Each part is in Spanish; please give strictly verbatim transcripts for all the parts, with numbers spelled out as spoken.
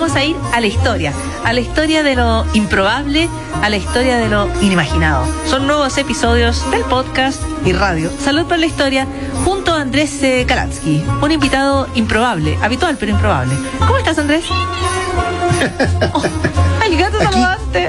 vamos a ir a la historia, a la historia de lo improbable, a la historia de lo inimaginado. Son nuevos episodios del podcast y radio Salud por la Historia, junto a Andrés eh, Kalansky, un invitado improbable, habitual pero improbable. ¿Cómo estás, Andrés? Oh, el gato saludante.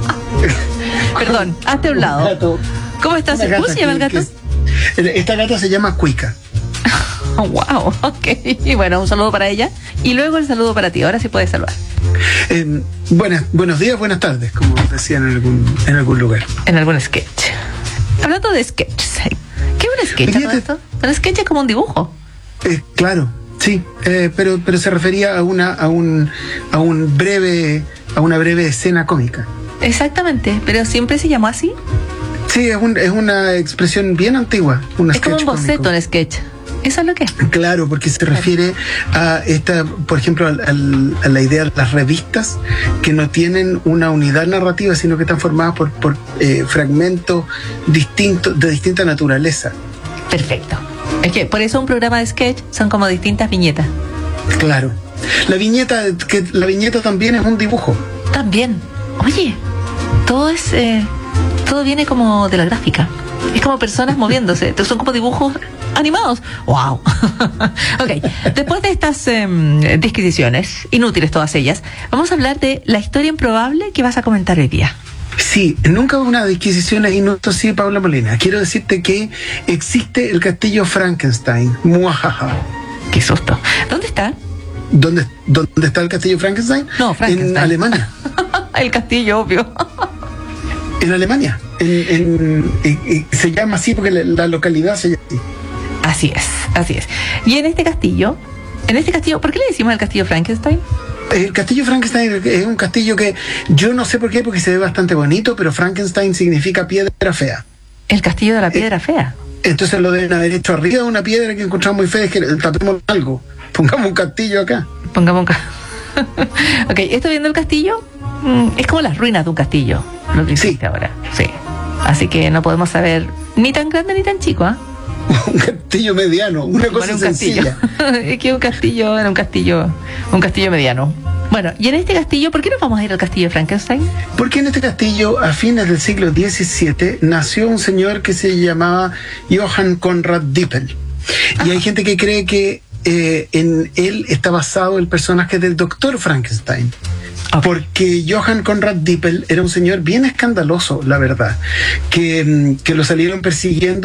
Perdón, hazte a un lado. Gato, ¿Cómo estás? ¿Cómo se llama el gato? Que, esta gata se llama Cuica. Oh, wow, ok. Y bueno, un saludo para ella. Y luego el saludo para ti. Ahora sí puedes saludar. Eh, buenas, buenos días, buenas tardes, como decían en algún, en algún lugar. En algún sketch. Hablando de sketches, ¿qué es un sketch? ¿Todo esto? Un sketch es como un dibujo. Eh, claro, sí, eh, pero, pero se refería a una, a un, a un breve, a una breve escena cómica. Exactamente, pero siempre se llamó así. Sí, es, un, es una expresión bien antigua. Un es como un boceto, cómico. Un sketch. ¿Eso es lo que es? Claro, porque se refiere a esta, por ejemplo, a, a, a la idea de las revistas que no tienen una unidad narrativa, sino que están formadas por, por eh, fragmentos distintos, de distinta naturaleza. Perfecto. Es que por eso un programa de sketch son como distintas viñetas. Claro. La viñeta, que la viñeta también es un dibujo. También. Oye, todo es, eh, todo viene como de la gráfica. Es como personas moviéndose. Entonces son como dibujos animados. ¡Wow! Ok, después de estas eh, disquisiciones, inútiles todas ellas, vamos a hablar de la historia improbable que vas a comentar hoy día. Sí, nunca hubo una disquisición inútil, sí, Paula Molina. Quiero decirte que existe el castillo Frankenstein. ¡Muajaja! ¡Qué susto! ¿Dónde está? ¿Dónde, ¿Dónde está el castillo Frankenstein? No, Frankenstein. En Alemania. El castillo, obvio. En Alemania. En, en, en, en, se llama así porque la, la localidad se llama así. Así es, así es. Y en este castillo, en este castillo, ¿por qué le decimos el castillo Frankenstein? El castillo Frankenstein es un castillo que yo no sé por qué, porque se ve bastante bonito, pero Frankenstein significa piedra fea. El castillo de la piedra eh, fea. Entonces lo deben haber hecho arriba de una piedra que encontramos muy fea, es que tapemos algo. Pongamos un castillo acá. Pongamos un castillo. Ok, esto viendo el castillo, mm, es como las ruinas de un castillo, lo que existe sí. ahora. Sí. Así que no podemos saber ni tan grande ni tan chico, ¿ah? ¿eh? Un castillo mediano, una cosa un sencilla. Es que un castillo era un castillo, un castillo mediano. Bueno, y en este castillo, ¿por qué nos vamos a ir al castillo de Frankenstein? Porque en este castillo, a fines del siglo diecisiete, nació un señor que se llamaba Johann Conrad Dippel. Y hay gente que cree que eh, en él está basado el personaje del doctor Frankenstein. Okay. Porque Johann Conrad Dippel era un señor bien escandaloso, la verdad, que, que lo salieron persiguiendo